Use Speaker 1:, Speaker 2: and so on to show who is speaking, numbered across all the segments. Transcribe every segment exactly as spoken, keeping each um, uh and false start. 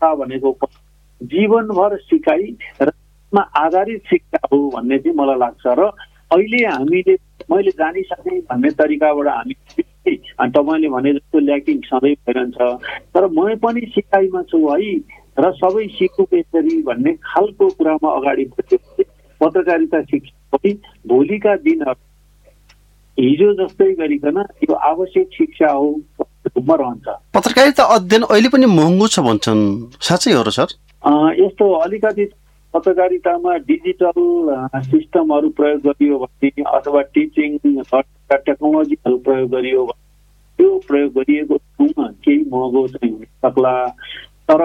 Speaker 1: शिक्षा भनेको जीवनभर सिकाइ र आधारित शिक्षा हो भन्ने चाहिँ मलाई लाग्छ। र अहिले हामीले मैले जानिसकेँ भन्ने तरिकाबाट हामी अनि तपाईँले भने जस्तो ल्याकिङ सधैँ भइरहन्छ, तर म पनि सिकाइमा छु है र सबै सिक्नु यसरी भन्ने खालको कुरामा अगाडि बढेपछि पत्रकारिता शिक्षा पनि भोलिका दिनहरू हिजो जस्तै गरिकन यो आवश्यक शिक्षा हो रूपमा रहन्छ।
Speaker 2: पत्रकारिता अध्ययन अहिले पनि महँगो छ भन्छन्, साँच्चै हो र सर?
Speaker 1: यस्तो अलिकति पत्रकारितामा डिजिटल सिस्टमहरू प्रयोग गरियो भने अथवा टिचिङ टेक्नोलोजीहरू प्रयोग गरियो भने त्यो प्रयोग गरिएको ठाउँमा केही महँगो चाहिँ हुन सक्ला, तर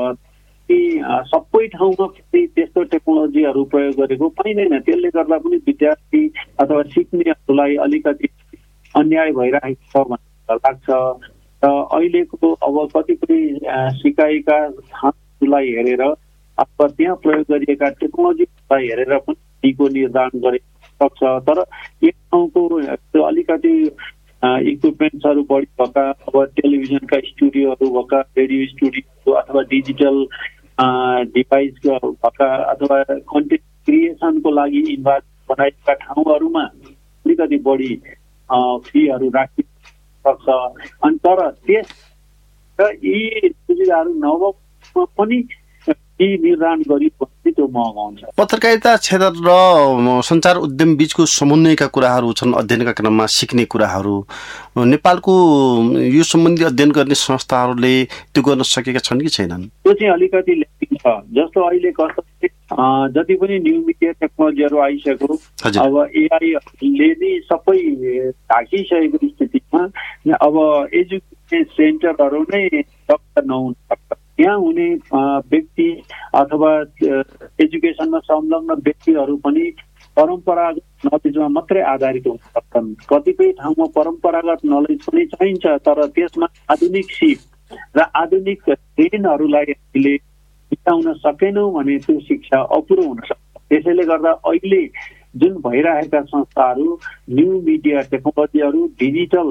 Speaker 1: सबै ठाउँमा त्यस्तो टेक्नोलोजीहरू प्रयोग गरेको पाइँदैन। त्यसले गर्दा पनि विद्यार्थी अथवा सिक्नेहरूलाई अलिकति अन्याय भइरहेको छ भन्ने लाग्छ। र अहिलेको अब कतिपय सिकाइका स्थानहरूलाई हेरेर अथवा त्यहाँ प्रयोग गरिएका टेक्नोलोजीलाई हेरेर पनि फीको निर्धारण गरे सक्छ। तर एक ठाउँको त्यो अलिकति इक्विपमेन्ट्सहरू बढी भएका अब टेलिभिजनका स्टुडियोहरू भएका, रेडियो स्टुडियो अथवा डिजिटल डिभाइस भएका अथवा कन्टेन्ट क्रिएसनको लागि इन्भाइरोमेन्ट बनाएका ठाउँहरूमा अलिकति बढी फीहरू राखिन सक्छ। अनि तर त्यस र यी सुविधाहरू नभएमा पनि फी निर्धारण गरिएको भने त्यो महँगो हुन्छ।
Speaker 2: पत्रकारिता क्षेत्र र सञ्चार उद्यम बीचको समन्वयका कुराहरू छन्, अध्ययनका क्रममा सिक्ने कुराहरू। नेपालको यो सम्बन्धी अध्ययन गर्ने संस्थाहरूले त्यो गर्न सकेका छन् कि छैनन्?
Speaker 1: त्यो चाहिँ अलिकति ल्याकिङ छ। जस्तो अहिले कस्तो जति पनि न्यू मिडिया टेक्नोलोजीहरू आइसक्यो, अब एआईले नै सबै ढाकिसकेको स्थितिमा अब एजुकेसन सेन्टरहरू नै दक्ष नहुन सक्छ। यहाँ हुने व्यक्ति अथवा एजुकेसनमा संलग्न व्यक्तिहरू पनि परम्परागत नलेजमा मात्रै आधारित हुन सक्छन्। कतिपय ठाउँमा परम्परागत नलेज पनि चाहिन्छ, तर त्यसमा आधुनिक सिप र आधुनिक ट्रेनहरूलाई हामीले सिकाउन सकेनौँ भने त्यो शिक्षा अपुरो हुन सक्छ। त्यसैले गर्दा अहिले जुन भइरहेका संस्थाहरू न्यू मिडिया टेक्नोलोजीहरू डिजिटल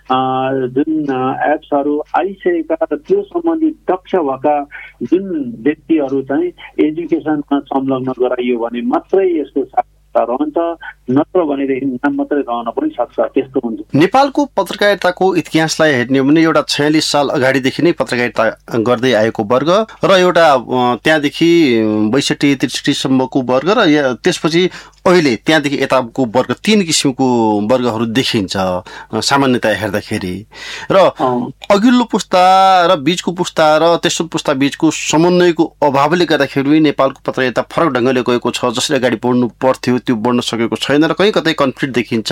Speaker 1: जुन एप्सहरू आइसकेका र त्यो सम्बन्धी दक्ष भएका जुन व्यक्तिहरू चाहिँ एजुकेसनमा संलग्न गराइयो भने मात्रै यसको सार्थकता रहन्छ, नत्र भनेदेखि नाम मात्रै रहन पनि सक्छ। त्यस्तो हुन्छ। नेपालको
Speaker 2: पत्रकारिताको इतिहासलाई हेर्ने हो भने एउटा छयालिस साल अगाडिदेखि नै पत्रकारिता गर्दै आएको वर्ग र एउटा त्यहाँदेखि बैसठी त्रिसठीसम्मको वर्ग र त्यसपछि अहिले त्यहाँदेखि यताको वर्ग तीन किसिमको वर्गहरू देखिन्छ सामान्यतया हेर्दाखेरि। र अघिल्लो पुस्ता र बीचको पुस्ता र तेस्रो पुस्ता बीचको समन्वयको अभावले गर्दाखेरि नेपालको पत्रकारिता फरक ढङ्गले गएको छ। जसरी अगाडि बढ्नु पर्थ्यो त्यो बढ्न सकेको छैन र कहीँ कतै कन्फ्लिक्ट देखिन्छ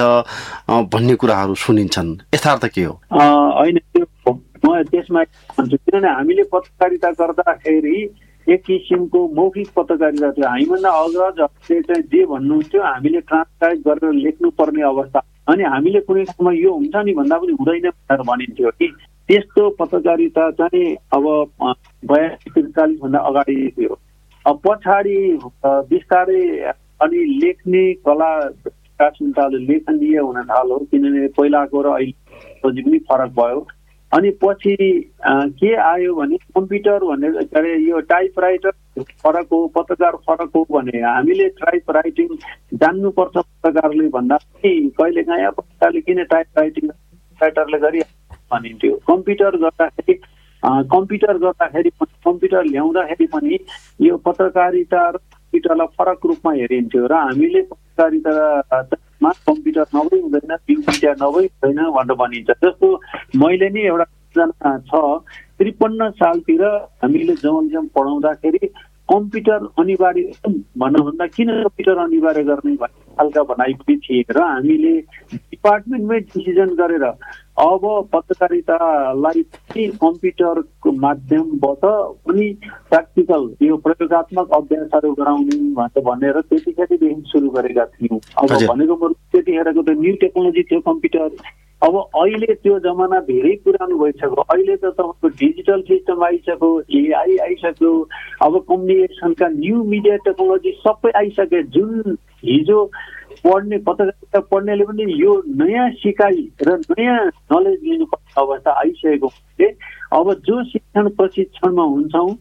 Speaker 2: भन्ने कुराहरू सुनिन्छन्। यथार्थ के हो?
Speaker 1: होइन, त्यो म त्यसमा भन्छु, किनभने हामीले पत्रकारिता गर्दाखेरि एक किसिमको मौखिक पत्रकारिता थियो। हामीभन्दा अग्रजहरूले चाहिँ जे भन्नुहुन्थ्यो हामीले ट्रान्सक्राइब गरेर लेख्नुपर्ने अवस्था, अनि हामीले कुनै ठाउँमा यो हुन्छ नि भन्दा पनि हुँदैन भनेर भनिन्थ्यो कि त्यस्तो पत्रकारिता चाहिँ अब बयासी त्रिचालिसभन्दा अगाडि थियो। अब पछाडि बिस्तारै अनि लेख्ने कला विकासले लेखनीय हुन थाल्यो, किनभने पहिलाको र अहिले पनि फरक भयो। अनि पछि के आयो भने कम्प्युटर भन्ने के अरे यो टाइप राइटर फरक हो, पत्रकार फरक हो भने हामीले टाइप राइटिङ जान्नुपर्छ पत्रकारले भन्दा पनि कहिलेकाहीँ पत्रकारले किन टाइप राइटिङ राइटरले गरी भनिन्थ्यो। कम्प्युटर गर्दाखेरि कम्प्युटर गर्दाखेरि कम्प्युटर ल्याउँदाखेरि पनि यो पत्रकारिता र कम्प्युटरलाई फरक रूपमा हेरिन्थ्यो र हामीले पत्रकारितामा कम्प्युटर नभई हुँदैन, न्यू मिडिया नभई हुँदैन भनेर भनिन्छ। जस्तो मैले नि एउटा योजना छ, त्रिपन्न सालतिर हामीले जर्नलिजम पढाउँदाखेरि कम्प्युटर अनिवार्य भन्नुभन्दा किन कम्प्युटर अनिवार्य गर्ने भन्ने खालका भनाइ पनि थिए र हामीले डिपार्टमेन्टमै डिसिजन गरेर अब पत्रकारितालाई पनि कम्प्युटरको माध्यमबाट पनि प्र्याक्टिकल यो प्रयोगात्मक अभ्यासहरू गराउने भनेर त्यतिखेरदेखि सुरु गरेका थियौँ। अब भनेको म त्यतिखेरको त न्यू टेक्नोलोजी थियो कम्प्युटर। अब अहिले त्यो जमाना धेरै पुरानो भइसक्यो। अहिले त तपाईँको डिजिटल सिस्टम आइसक्यो, एआई आइसक्यो, अब कम्युनिकेसनका न्यू मिडिया टेक्नोलोजी सबै आइसके। जुन हिजो पढ्ने पत्रकारिता पढ्नेले पनि यो नयाँ सिकाइ र नयाँ नलेज लिनुपर्ने अवस्था आइसकेको हुनाले अब जो शिक्षण प्रशिक्षणमा हुन्छौँ